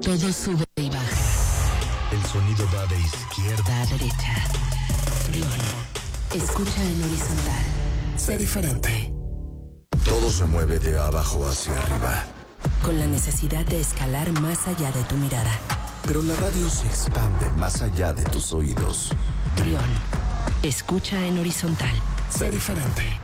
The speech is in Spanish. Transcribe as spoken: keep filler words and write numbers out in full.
Todo sube y baja. El sonido va de izquierda a derecha. Brión, escucha en horizontal. Sé diferente. Todo se mueve de abajo hacia arriba. Con la necesidad de escalar más allá de tu mirada. Pero la radio se expande más allá de tus oídos. Brión, escucha en horizontal. Sé diferente.